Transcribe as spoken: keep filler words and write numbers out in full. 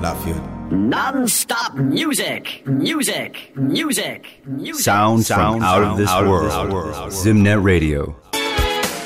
Lafayette. Non-stop music, music, music, music. Sound, sound from out of this out world. Of this world. Zimnet Radio.